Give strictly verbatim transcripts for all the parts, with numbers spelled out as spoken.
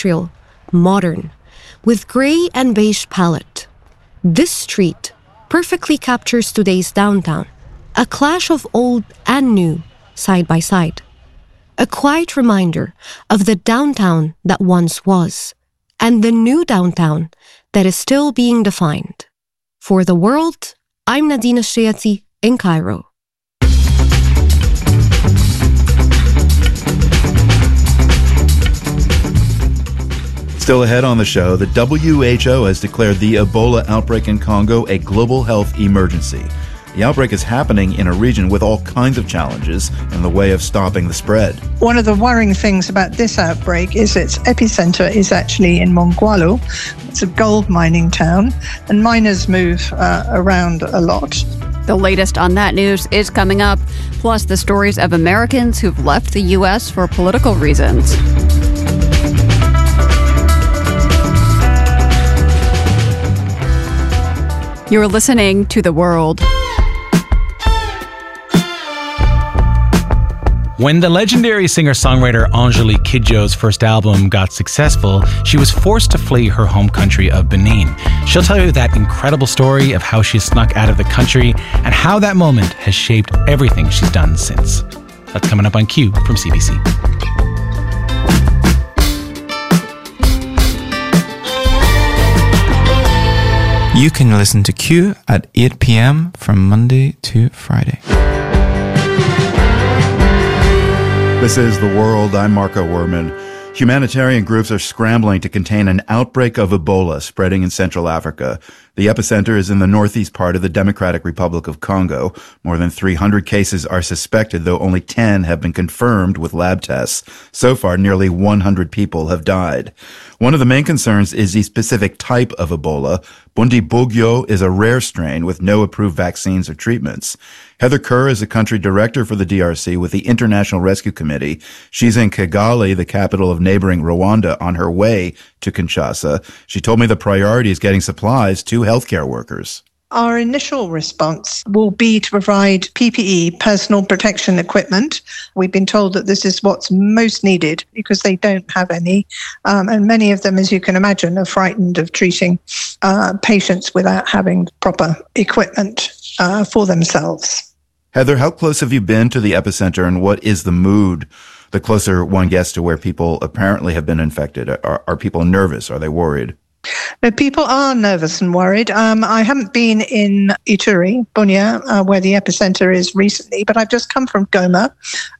industrial, modern, with grey and beige palette. This street perfectly captures today's downtown, a clash of old and new, side by side. A quiet reminder of the downtown that once was, and the new downtown that is still being defined. For The World, I'm Nadine Shayati in Cairo. Still ahead on the show, the W H O has declared the Ebola outbreak in Congo a global health emergency. The outbreak is happening in a region with all kinds of challenges in the way of stopping the spread. One of the worrying things about this outbreak is its epicenter is actually in Mongwalu. It's a gold mining town, and miners move uh, around a lot. The latest on that news is coming up, plus the stories of Americans who've left the U S for political reasons. You're listening to The World. When the legendary singer-songwriter Angélique Kidjo's first album got successful, she was forced to flee her home country of Benin. She'll tell you that incredible story of how she snuck out of the country and how that moment has shaped everything she's done since. That's coming up on Q from C B C. You can listen to Q at eight p.m. from Monday to Friday. This is The World. I'm Marco Werman. Humanitarian groups are scrambling to contain an outbreak of Ebola spreading in Central Africa. The epicenter is in the northeast part of the Democratic Republic of Congo. More than three hundred cases are suspected, though only ten have been confirmed with lab tests. So far, nearly one hundred people have died. One of the main concerns is the specific type of Ebola. Bundibugyo is a rare strain with no approved vaccines or treatments. Heather Kerr is the country director for the D R C with the International Rescue Committee. She's in Kigali, the capital of neighboring Rwanda, on her way to Kinshasa. She told me the priority is getting supplies to healthcare workers. Our initial response will be to provide P P E, personal protection equipment. We've been told that this is what's most needed because they don't have any. Um, and many of them, as you can imagine, are frightened of treating uh, patients without having proper equipment uh, for themselves. Heather, how close have you been to the epicenter, and what is the mood the closer one gets to where people apparently have been infected? Are, are people nervous? Are they worried? No, people are nervous and worried. Um, I haven't been in Ituri, Bunia, uh, where the epicenter is recently, but I've just come from Goma,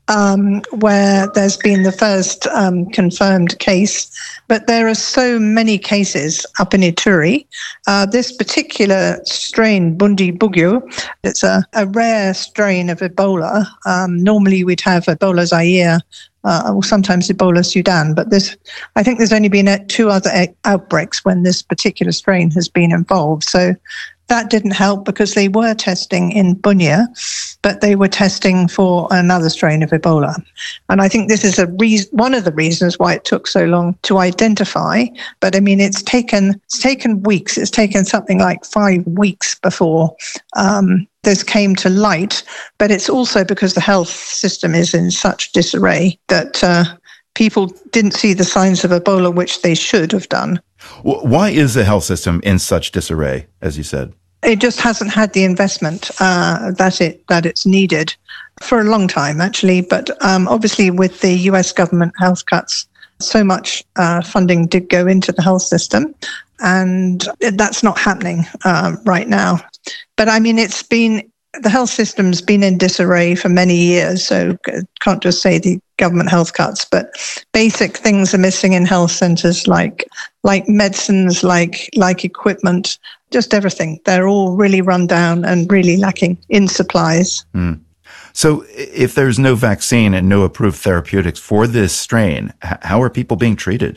um, where there's been the first um, confirmed case. But there are so many cases up in Ituri. Uh, this particular strain, Bundibugyo, it's a, a rare strain of Ebola. Um, normally we'd have Ebola Zaire, Uh, or sometimes Ebola Sudan, but this, I think there's only been two other outbreaks when this particular strain has been involved. So that didn't help because they were testing in Bunia, but they were testing for another strain of Ebola. And I think this is a reason, one of the reasons why it took so long to identify. But I mean, it's taken it's taken weeks. It's taken something like five weeks before um, this came to light. But it's also because the health system is in such disarray that uh, people didn't see the signs of Ebola, which they should have done. Why is the health system in such disarray, as you said? It just hasn't had the investment uh, that it that it's needed for a long time, actually. But um, obviously, with the U S government health cuts, so much uh, funding did go into the health system, and that's not happening uh, right now. But I mean, it's been the health system's been in disarray for many years, so can't just say the government health cuts, but basic things are missing in health centres, like like medicines, like like equipment, just everything. They're all really run down and really lacking in supplies. Mm. So if there's no vaccine and no approved therapeutics for this strain, how are people being treated?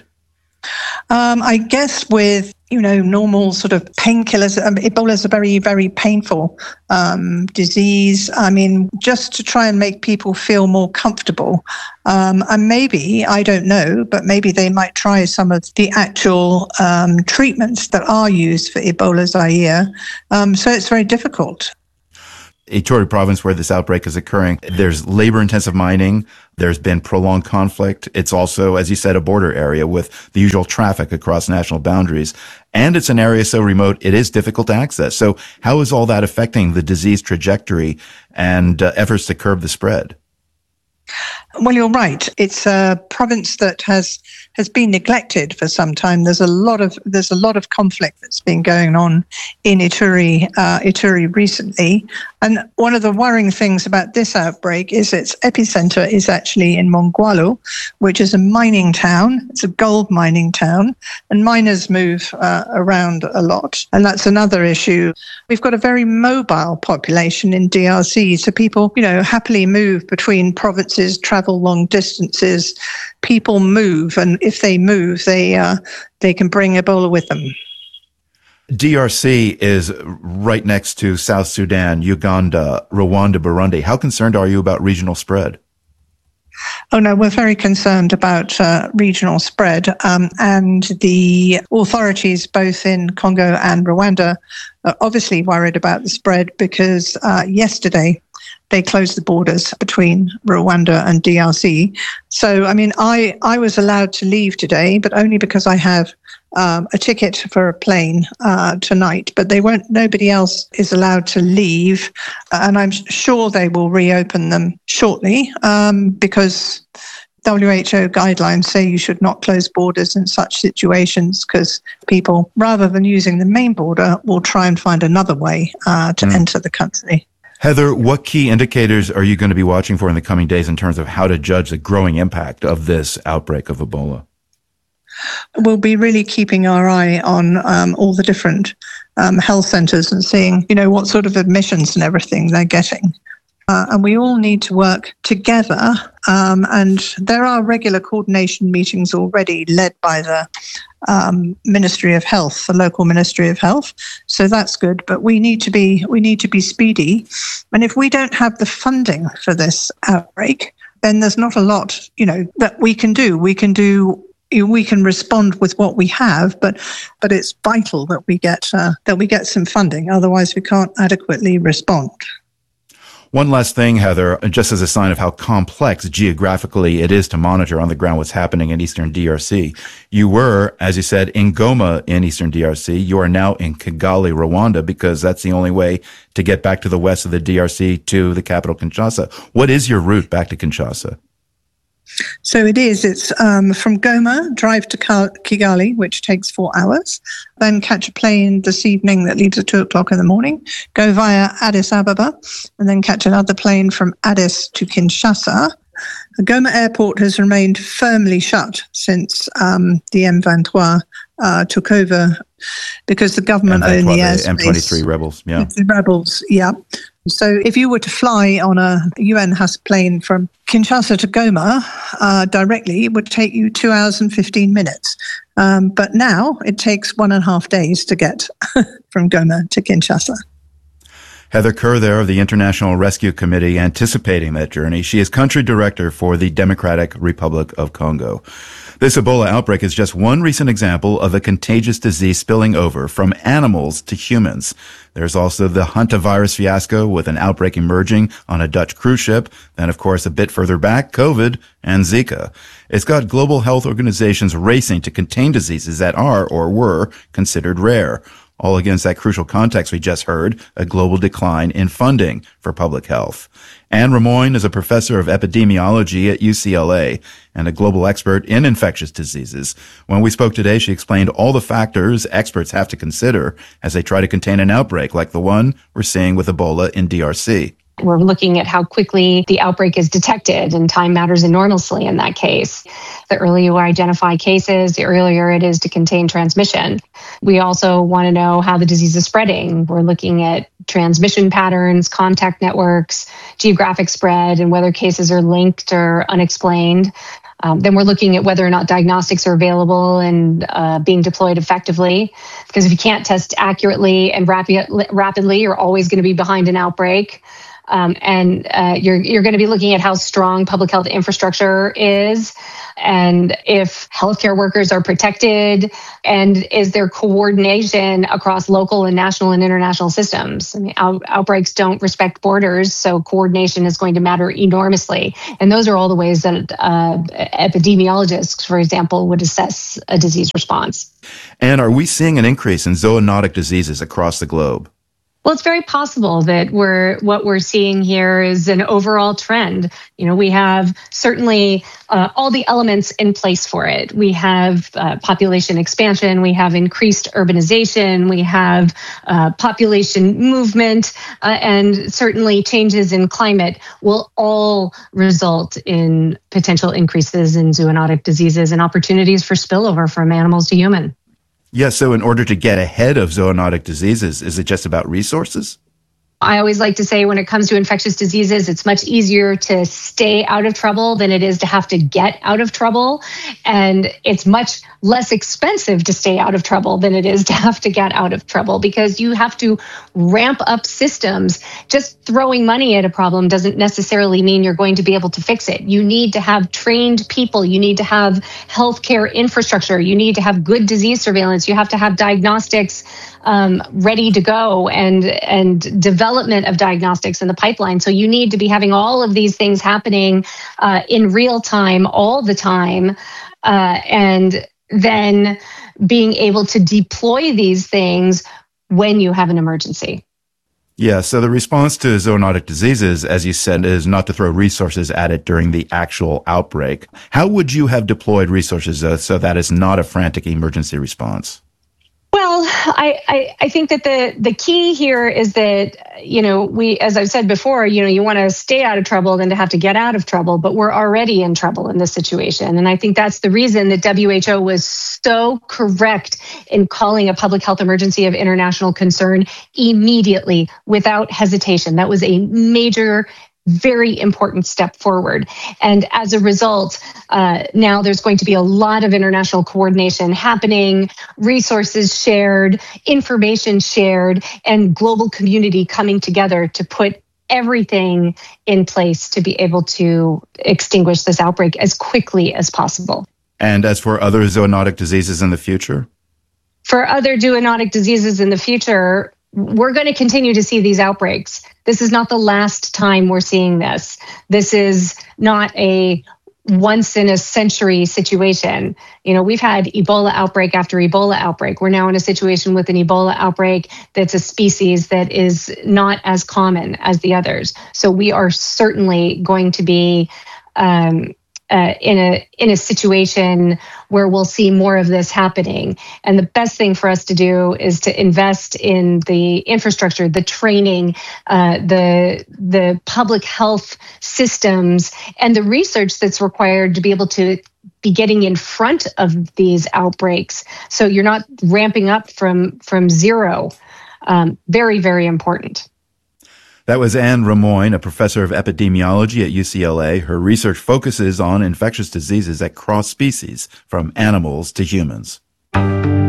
Um, I guess with, you know, normal sort of painkillers. Um, Ebola is a very, very painful um, disease. I mean, just to try and make people feel more comfortable. Um, and maybe, I don't know, but maybe they might try some of the actual um, treatments that are used for Ebola Zaire. Um, so it's very difficult. Ituri province where this outbreak is occurring, there's labor-intensive mining. There's been prolonged conflict. It's also, as you said, a border area with the usual traffic across national boundaries. And it's an area so remote, it is difficult to access. So how is all that affecting the disease trajectory and uh, efforts to curb the spread? Well, you're right. It's a province that has has been neglected for some time. There's a lot of there's a lot of conflict that's been going on in Ituri, uh, Ituri recently. And one of the worrying things about this outbreak is its epicenter is actually in Mongwalu, which is a mining town. It's a gold mining town, and miners move uh, around a lot. And that's another issue. We've got a very mobile population in D R C, so people, you know, happily move between provinces, travel long distances. People move, and if they move, they uh, they can bring Ebola with them. D R C is right next to South Sudan, Uganda, Rwanda, Burundi. How concerned are you about regional spread? Oh, no, we're very concerned about uh, regional spread. Um, and the authorities, both in Congo and Rwanda, are obviously worried about the spread because uh, yesterday they closed the borders between Rwanda and D R C. So, I mean, I, I was allowed to leave today, but only because I have um, a ticket for a plane uh, tonight. But they won't. Nobody else is allowed to leave, and I'm sure they will reopen them shortly um, because W H O guidelines say you should not close borders in such situations because people, rather than using the main border, will try and find another way uh, to mm. enter the country. Heather, what key indicators are you going to be watching for in the coming days in terms of how to judge the growing impact of this outbreak of Ebola? We'll be really keeping our eye on um, all the different um, health centres and seeing, you know, what sort of admissions and everything they're getting. Uh, and we all need to work together. Um, and there are regular coordination meetings already led by the um, Ministry of Health, the local Ministry of Health. So that's good. But we need to be we need to be speedy. And if we don't have the funding for this outbreak, then there's not a lot, you know, that we can do. We can do. We can respond with what we have, but but it's vital that we get uh, that we get some funding. Otherwise, we can't adequately respond. One last thing, Heather, just as a sign of how complex geographically it is to monitor on the ground what's happening in eastern D R C. You were, as you said, in Goma in eastern D R C. You are now in Kigali, Rwanda, because that's the only way to get back to the west of the D R C to the capital, Kinshasa. What is your route back to Kinshasa? So it is. It's um, from Goma, drive to Kigali, which takes four hours, then catch a plane this evening that leaves at two o'clock in the morning, go via Addis Ababa, and then catch another plane from Addis to Kinshasa. The Goma airport has remained firmly shut since um, the M twenty-three uh, took over because the government owned the airspace. M twenty-three rebels, yeah. The rebels, yeah. So if you were to fly on a U N H U S plane from Kinshasa to Goma uh, directly, it would take you two hours and fifteen minutes. Um, but now it takes one and a half days to get from Goma to Kinshasa. Heather Kerr there of the International Rescue Committee anticipating that journey. She is country director for the Democratic Republic of Congo. This Ebola outbreak is just one recent example of a contagious disease spilling over from animals to humans. There's also the hantavirus fiasco with an outbreak emerging on a Dutch cruise ship. Then, of course, a bit further back, COVID and Zika. It's got global health organizations racing to contain diseases that are or were considered rare. All against that crucial context we just heard, a global decline in funding for public health. Anne Ramoyne is a professor of epidemiology at U C L A and a global expert in infectious diseases. When we spoke today, she explained all the factors experts have to consider as they try to contain an outbreak like the one we're seeing with Ebola in D R C. We're looking at how quickly the outbreak is detected, and time matters enormously in that case. The earlier you identify cases, the earlier it is to contain transmission. We also want to know how the disease is spreading. We're looking at transmission patterns, contact networks, geographic spread, and whether cases are linked or unexplained. Um, then we're looking at whether or not diagnostics are available and uh, being deployed effectively. Because if you can't test accurately and rapi- rapidly, you're always going to be behind an outbreak. Um, and uh, you're you're going to be looking at how strong public health infrastructure is, and if healthcare workers are protected, and is there coordination across local and national and international systems. I mean, out, outbreaks don't respect borders, so coordination is going to matter enormously. And those are all the ways that uh, epidemiologists, for example, would assess a disease response. And are we seeing an increase in zoonotic diseases across the globe? Well, it's very possible that we're what we're seeing here is an overall trend. You know, we have certainly uh, all the elements in place for it. We have uh, population expansion, we have increased urbanization, we have uh, population movement, uh, and certainly changes in climate will all result in potential increases in zoonotic diseases and opportunities for spillover from animals to human. Yeah, so in order to get ahead of zoonotic diseases, is it just about resources? I always like to say when it comes to infectious diseases, it's much easier to stay out of trouble than it is to have to get out of trouble. And it's much less expensive to stay out of trouble than it is to have to get out of trouble, because you have to ramp up systems. Just throwing money at a problem doesn't necessarily mean you're going to be able to fix it. You need to have trained people. You need to have healthcare infrastructure. You need to have good disease surveillance. You have to have diagnostics um, ready to go and, and development of diagnostics in the pipeline. So you need to be having all of these things happening uh, in real time, all the time, uh, and then being able to deploy these things when you have an emergency. Yeah, so the response to zoonotic diseases, as you said, is not to throw resources at it during the actual outbreak. How would you have deployed resources uh, so that it's not a frantic emergency response? Well, I, I, I think that the, the key here is that, you know, we, as I've said before, you know, you want to stay out of trouble than to have to get out of trouble, but we're already in trouble in this situation. And I think that's the reason that W H O was so correct in calling a public health emergency of international concern immediately without hesitation. That was a major very important step forward. And as a result, uh, now there's going to be a lot of international coordination happening, resources shared, information shared, and global community coming together to put everything in place to be able to extinguish this outbreak as quickly as possible. And as for other zoonotic diseases in the future? For other zoonotic diseases in the future, we're going to continue to see these outbreaks. This is not the last time we're seeing this. This is not a once in a century situation. You know, we've had Ebola outbreak after Ebola outbreak. We're now in a situation with an Ebola outbreak that's a species that is not as common as the others. So we are certainly going to be um, Uh, in a in a situation where we'll see more of this happening. And the best thing for us to do is to invest in the infrastructure, the training, uh, the the public health systems, and the research that's required to be able to be getting in front of these outbreaks. So you're not ramping up from from zero. Um, very, very important. That was Anne Rimoin, a professor of epidemiology at U C L A. Her research focuses on infectious diseases that cross species from animals to humans.